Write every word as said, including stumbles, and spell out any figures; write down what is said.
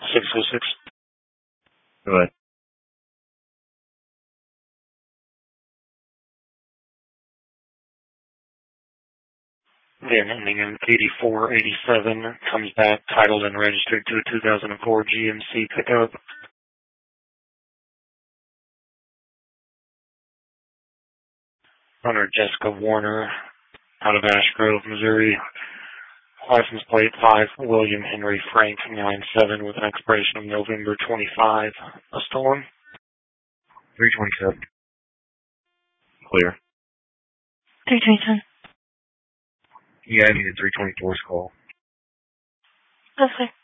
six oh six. Go ahead. Then ending in eighty-four eighty-seven, comes back titled and registered to a two thousand four G M C pickup. Owner Jessica Warner, out of Ash Grove, Missouri. License plate five, William Henry Frank nine seven with an expiration of November twenty-fifth. A stolen? three twenty-seven. Clear. three twenty-seven. Yeah, I need a three twenty-four's call. Okay.